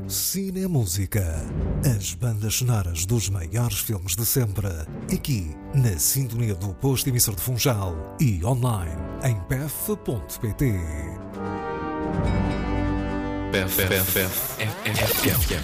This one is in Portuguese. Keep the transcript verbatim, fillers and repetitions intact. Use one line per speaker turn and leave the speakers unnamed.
Cinemúsica. As bandas sonoras dos maiores filmes de sempre. Aqui, na sintonia do posto emissor de Funchal e online em p f ponto p t.
P F F F F F